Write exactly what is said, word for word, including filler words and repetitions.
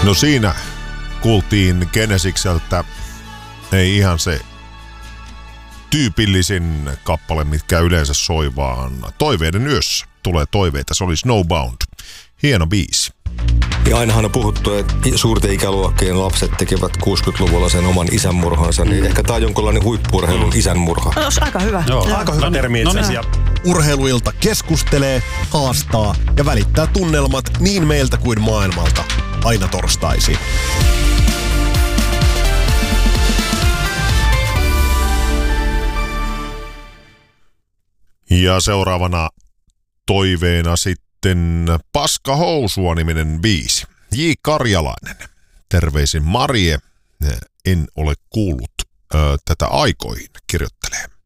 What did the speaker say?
No siinä kuultiin Genesikseltä ei ihan se tyypillisin kappale, mitkä yleensä soi, vaan Toiveiden yössä tulee toiveita. Se oli Snowbound. Hieno biisi. Ja ainahan on puhuttu, että suurten ikäluokkien lapset tekevät kuusikymmentäluvulla sen oman isänmurhansa, niin ehkä tämä on jonkunlainen huippu-urheilun isänmurha. No, se on aika hyvä. Joo, Joo. aika hyvä termi itse asiassa. Urheiluilta keskustelee, haastaa ja välittää tunnelmat niin meiltä kuin maailmalta. Aina torstaisin. Ja seuraavana toiveena sitten Paskahousua niminen biisi. J. Karjalainen. Terveisin Marie. En ole kuullut ö, tätä aikoihin, kirjoittelee.